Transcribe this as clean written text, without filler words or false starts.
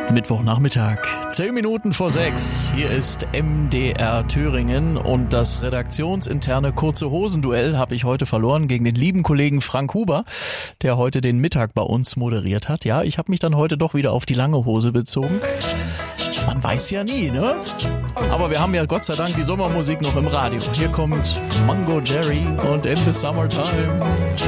Mittwochnachmittag, 10 Minuten vor 6. Hier ist MDR Thüringen und das redaktionsinterne Kurze Hosen-Duell habe ich heute verloren gegen den lieben Kollegen Frank Huber, der heute den Mittag bei uns moderiert hat. Ja, ich habe mich dann heute doch wieder auf die lange Hose bezogen. Man weiß ja nie, ne? Aber wir haben ja Gott sei Dank die Sommermusik noch im Radio. Hier kommt Mango Jerry und In the Summertime.